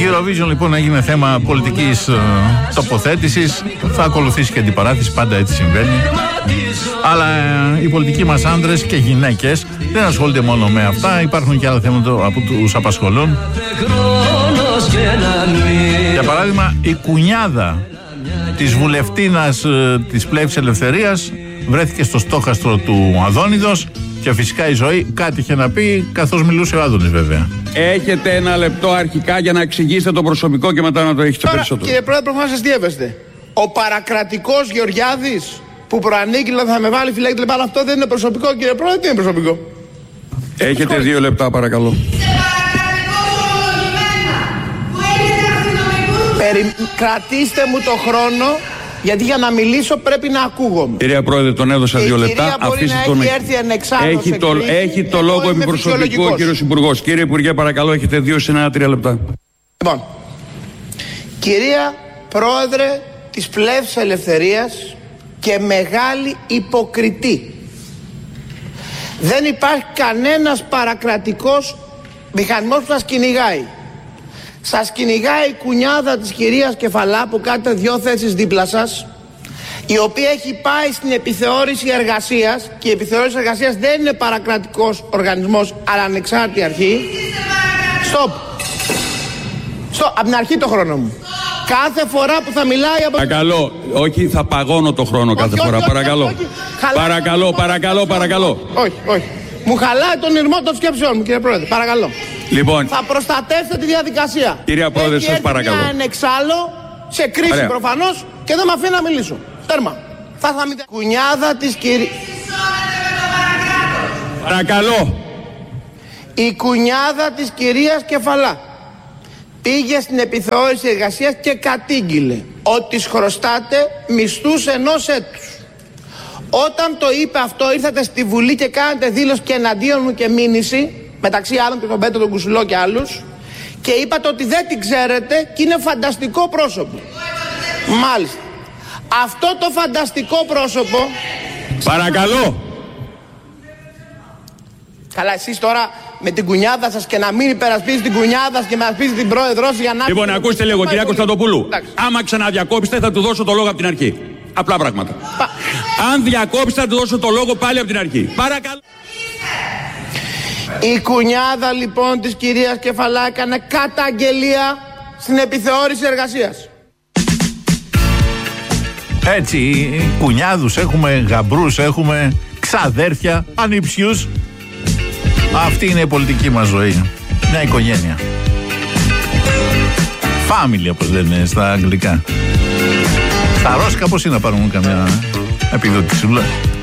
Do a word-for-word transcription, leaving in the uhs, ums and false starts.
Eurovision λοιπόν έγινε θέμα πολιτικής uh, τοποθέτησης. Θα ακολουθήσει και αντιπαράθεση, πάντα έτσι συμβαίνει. Αλλά uh, οι πολιτικοί μας άντρες και γυναίκες δεν ασχολούνται μόνο με αυτά. Υπάρχουν και άλλα θέματα που τους απασχολούν. Για παράδειγμα, η κουνιάδα της βουλευτίνας uh, της Πλεύσης Ελευθερίας βρέθηκε στο στόχαστρο του Αδόνιδος. Και φυσικά η ζωή κάτι είχε να πει, καθώς μιλούσε ο Άδωνης βέβαια. Έχετε ένα λεπτό αρχικά για να εξηγήσετε το προσωπικό και μετά να το έχετε περισσότερο. Κύριε Πρόεδρε, προφανώς σας διέβεστε. Ο παρακρατικός Γεωργιάδης που προανήγγειλε θα με βάλει φυλακή, αλλά αυτό δεν είναι προσωπικό, κύριε Πρόεδρε, τι είναι προσωπικό. Έχετε δύο λεπτά, παρακαλώ. Περι... Κρατήστε μου το χρόνο. Γιατί για να μιλήσω πρέπει να ακούγομαι. Κυρία Πρόεδρε, τον έδωσα δύο λεπτά. Αφήστε τον. Έχει, έχει το, κρίση, έχει το λόγο επί προσωπικού ο κύριος Υπουργός. Κύριε Υπουργέ, παρακαλώ, έχετε δύο σε ένα τρία λεπτά. Λοιπόν, κυρία Πρόεδρε της Πλεύσης Ελευθερίας και μεγάλη υποκριτή, δεν υπάρχει κανένας παρακρατικός μηχανισμός που σας κυνηγάει. Σας κυνηγάει η κουνιάδα της κυρίας Κεφαλά που κάθεται δυο θέσεις δίπλα σας, η οποία έχει πάει στην επιθεώρηση εργασίας, και η επιθεώρηση εργασίας δεν είναι παρακρατικός οργανισμός αλλά ανεξάρτητη αρχή. Στοπ. Στοπ. Από την αρχή το χρόνο μου. Κάθε φορά που θα μιλάει από... Παρακαλώ, όχι, θα παγώνω το χρόνο κάθε όχι, φορά, όχι, παρακαλώ. Όχι, όχι. Παρακαλώ, παρακαλώ, παρακαλώ. Όχι, όχι. Μου χαλάει τον ηρμό των σκέψεων μου, κύριε Πρόεδρε, παρακαλώ. Λοιπόν, θα προστατεύσετε τη διαδικασία. Κυρία Πρόεδρε, σας παρακαλώ. Έχει έρθει ένα εξάλλο, σε κρίση Ωραία. προφανώς, και δεν με αφήνει να μιλήσω. Τέρμα. Θα θα μην... Κουνιάδα της κυρίας... Παρακαλώ. Η κουνιάδα της κυρίας Κεφαλά πήγε στην επιθεώρηση εργασίας και κατήγγειλε ότι της χρωστάτε μισθούς ενός έτους. Όταν το είπε αυτό, ήρθατε στη Βουλή και κάνατε δήλωση και εναντίον μου και μήνυση, μεταξύ άλλων και τον Πέτρο τον Κουσουλό και άλλους, και είπατε ότι δεν την ξέρετε και είναι φανταστικό πρόσωπο. Μάλιστα. Αυτό το φανταστικό πρόσωπο... Παρακαλώ. Καλά, εσείς τώρα με την κουνιάδα σας και να μην υπερασπίζει την κουνιάδα σας και με ασπίζει την πρόεδρό σας για να... Λοιπόν, ακούστε λίγο, κυρία Κωνσταντοπούλου. Θα ξαναδιακόψετε, θα του δώσω το λόγο από την αρχή. Απλά πράγματα. Πα... Αν διακόψετε, θα του δώσω το λόγο πάλι από την αρχή. Παρακαλώ. Η κουνιάδα λοιπόν της κυρίας Κεφαλά έκανε καταγγελία στην επιθεώρηση εργασίας. Έτσι, κουνιάδους έχουμε, γαμπρούς έχουμε, ξαδέρφια, ανιψιούς. Αυτή είναι η πολιτική μας ζωή. Μια οικογένεια. Family, όπως λένε στα αγγλικά. Στα ρώσικα πώς είναι να πάρουν καμιά επιδότηση.